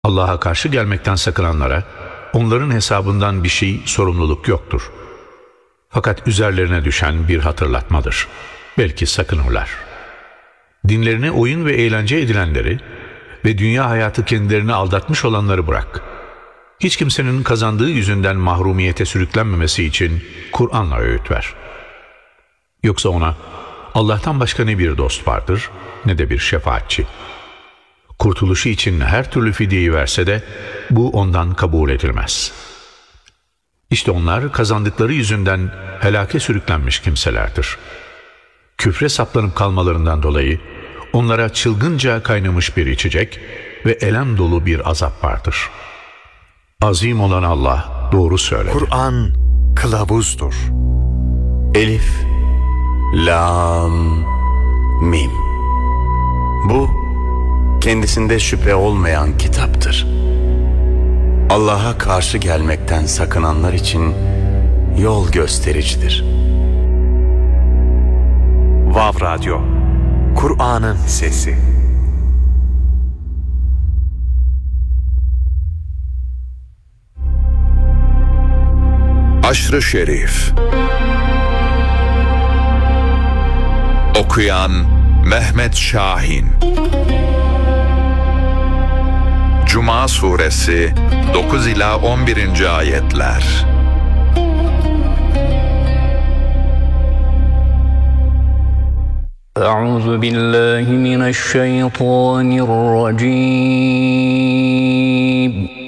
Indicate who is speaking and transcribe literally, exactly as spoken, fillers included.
Speaker 1: Allah'a karşı gelmekten sakınanlara onların hesabından bir şey, sorumluluk yoktur. Fakat üzerlerine düşen bir hatırlatmadır. Belki sakınırlar. Dinlerini oyun ve eğlence edilenleri ve dünya hayatı kendilerini aldatmış olanları bırak. Hiç kimsenin kazandığı yüzünden mahrumiyete sürüklenmemesi için Kur'an'la öğüt ver. Yoksa ona Allah'tan başka ne bir dost vardır ne de bir şefaatçi. Kurtuluşu için her türlü fidyeyi verse de bu ondan kabul edilmez. İşte onlar kazandıkları yüzünden helake sürüklenmiş kimselerdir. Küfre saplanıp kalmalarından dolayı onlara çılgınca kaynamış bir içecek ve elem dolu bir azap vardır. Azim olan Allah doğru söyledi.
Speaker 2: Kur'an kılavuzdur. Elif, Lam, Mim. Bu kendisinde şüphe olmayan kitaptır. Allah'a karşı gelmekten sakınanlar için yol göstericidir. Vav Radyo, Kur'an'ın sesi.
Speaker 3: Aşr-ı Şerif. Okuyan Mehmet Şahin. Cuma Suresi dokuz ila on birinci ayetler.
Speaker 4: Euzu billahi mineşşeytanirracim.